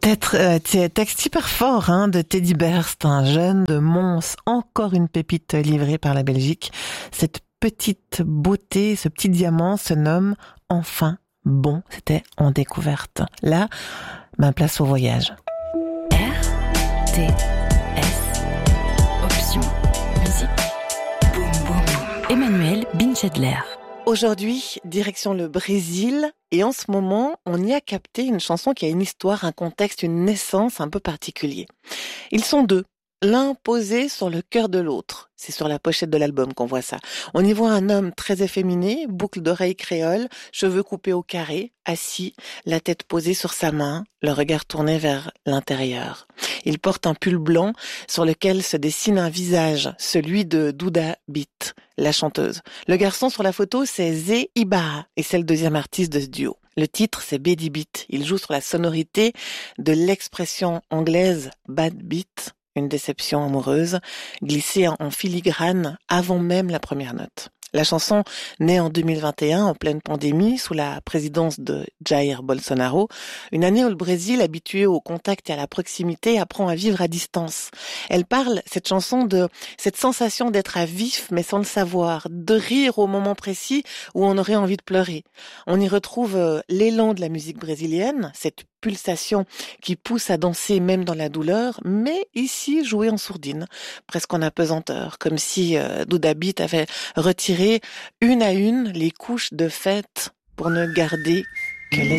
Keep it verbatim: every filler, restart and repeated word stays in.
Être, euh, texte hyper fort hein, de Teddy Berst, un jeune de Mons, encore une pépite livrée par la Belgique. Cette petite beauté, ce petit diamant se nomme Enfin Bon. C'était en découverte. Là, ben place au voyage. R T S Option Musique. Boum boum boum. Emmanuel Binchedler. Aujourd'hui, direction le Brésil, et en ce moment, on y a capté une chanson qui a une histoire, un contexte, une naissance un peu particulier. Ils sont deux, l'un posé sur le cœur de l'autre. C'est sur la pochette de l'album qu'on voit ça. On y voit un homme très efféminé, boucle d'oreilles créole, cheveux coupés au carré, assis, la tête posée sur sa main, le regard tourné vers l'intérieur. Il porte un pull blanc sur lequel se dessine un visage, celui de Duda Beat, la chanteuse. Le garçon sur la photo, c'est Zé Ibarra, et c'est le deuxième artiste de ce duo. Le titre, c'est Baby Beat. Il joue sur la sonorité de l'expression anglaise bad beat, une déception amoureuse, glissée en filigrane avant même la première note. La chanson, née en deux mille vingt et un, en pleine pandémie, sous la présidence de Jair Bolsonaro, une année où le Brésil, habitué au contact et à la proximité, apprend à vivre à distance. Elle parle, cette chanson, de cette sensation d'être à vif, mais sans le savoir, de rire au moment précis où on aurait envie de pleurer. On y retrouve l'élan de la musique brésilienne, cette pulsation qui pousse à danser même dans la douleur, mais ici jouée en sourdine, presque en apesanteur, comme si euh, Duda Beat avait retiré une à une les couches de fête pour ne garder que les